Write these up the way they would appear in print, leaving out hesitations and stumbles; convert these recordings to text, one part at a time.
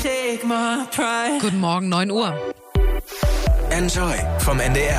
Guten Morgen, 9 Uhr. Enjoy vom NDR.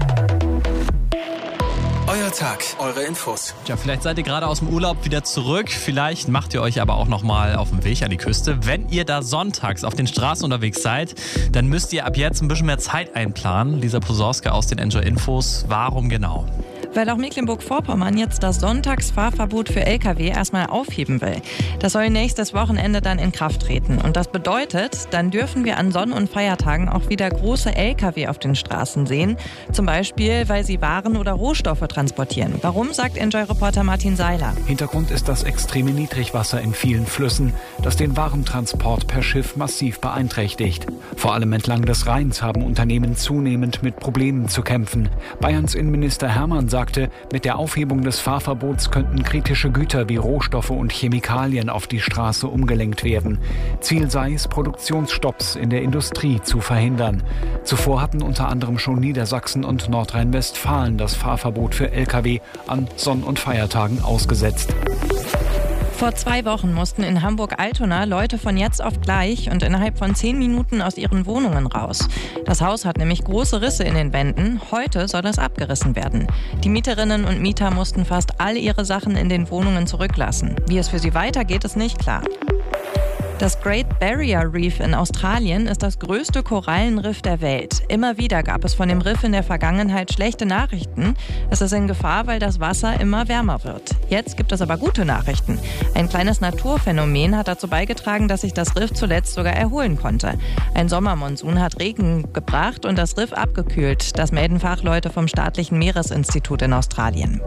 Euer Tag, eure Infos. Ja, vielleicht seid ihr gerade aus dem Urlaub wieder zurück. Vielleicht macht ihr euch aber auch nochmal auf den Weg an die Küste. Wenn ihr da sonntags auf den Straßen unterwegs seid, dann müsst ihr ab jetzt ein bisschen mehr Zeit einplanen. Lisa Posorska aus den Enjoy Infos. Warum genau? Weil auch Mecklenburg-Vorpommern jetzt das Sonntagsfahrverbot für Lkw erstmal aufheben will. Das soll nächstes Wochenende dann in Kraft treten. Und das bedeutet, dann dürfen wir an Sonn- und Feiertagen auch wieder große Lkw auf den Straßen sehen. Zum Beispiel, weil sie Waren oder Rohstoffe transportieren. Warum, sagt Enjoy-Reporter Martin Seiler. Hintergrund ist das extreme Niedrigwasser in vielen Flüssen, das den Warentransport per Schiff massiv beeinträchtigt. Vor allem entlang des Rheins haben Unternehmen zunehmend mit Problemen zu kämpfen. Bayerns Innenminister Hermann sagte, mit der Aufhebung des Fahrverbots könnten kritische Güter wie Rohstoffe und Chemikalien auf die Straße umgelenkt werden. Ziel sei es, Produktionsstopps in der Industrie zu verhindern. Zuvor hatten unter anderem schon Niedersachsen und Nordrhein-Westfalen das Fahrverbot für Lkw an Sonn- und Feiertagen ausgesetzt. Vor 2 Wochen mussten in Hamburg-Altona Leute von jetzt auf gleich und innerhalb von 10 Minuten aus ihren Wohnungen raus. Das Haus hat nämlich große Risse in den Wänden. Heute soll es abgerissen werden. Die Mieterinnen und Mieter mussten fast all ihre Sachen in den Wohnungen zurücklassen. Wie es für sie weitergeht, ist nicht klar. Das Great Barrier Reef in Australien ist das größte Korallenriff der Welt. Immer wieder gab es von dem Riff in der Vergangenheit schlechte Nachrichten. Es ist in Gefahr, weil das Wasser immer wärmer wird. Jetzt gibt es aber gute Nachrichten. Ein kleines Naturphänomen hat dazu beigetragen, dass sich das Riff zuletzt sogar erholen konnte. Ein Sommermonsun hat Regen gebracht und das Riff abgekühlt. Das melden Fachleute vom Staatlichen Meeresinstitut in Australien.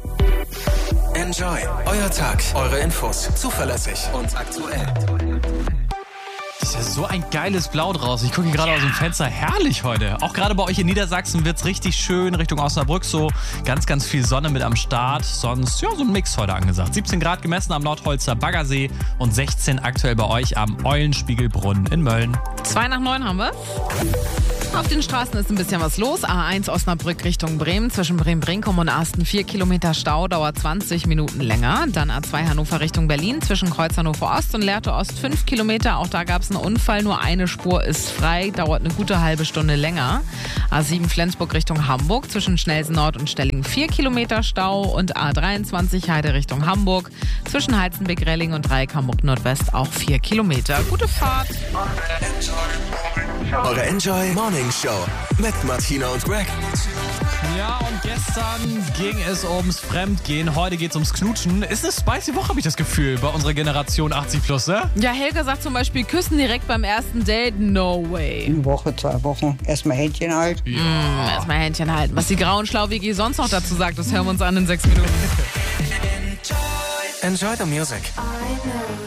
Enjoy, euer Tag, eure Infos. Zuverlässig und aktuell. Das ist ja so ein geiles Blau draußen. Ich gucke hier gerade aus dem Fenster. Herrlich heute. Auch gerade bei euch in Niedersachsen wird es richtig schön. Richtung Osnabrück so ganz, ganz viel Sonne mit am Start. Sonst, ja, so ein Mix heute angesagt. 17 Grad gemessen am Nordholzer Baggersee und 16 aktuell bei euch am Eulenspiegelbrunnen in Mölln. 2 nach 9 haben wir. Auf den Straßen ist ein bisschen was los. A1 Osnabrück Richtung Bremen. Zwischen Bremen-Brinkum und Asten 4 Kilometer Stau, dauert 20 Minuten länger. Dann A2 Hannover Richtung Berlin. Zwischen Kreuz Hannover Ost und Lehrte Ost 5 Kilometer. Auch da gab es einen Unfall. Nur eine Spur ist frei. Dauert eine gute halbe Stunde länger. A7 Flensburg Richtung Hamburg. Zwischen Schnelsen Nord und Stellingen 4 Kilometer Stau. Und A23 Heide Richtung Hamburg. Zwischen Heizenbeck-Relling und Dreieck Hamburg Nordwest auch 4 Kilometer. Gute Fahrt. Eure Enjoy Morning Show mit Martina und Greg. Ja, und gestern ging es ums Fremdgehen. Heute geht es ums Knutschen. Ist eine spicy Woche, habe ich das Gefühl, bei unserer Generation 80+, ne? Ja, Helga sagt zum Beispiel, küssen direkt beim ersten Date, no way. Eine Woche, 2 Wochen, erstmal Händchen halten. Ja. Erstmal Händchen halten. Was die Grau- und Schlau-WG sonst noch dazu sagt, das hören wir uns an in 6 Minuten. Enjoy the music. I know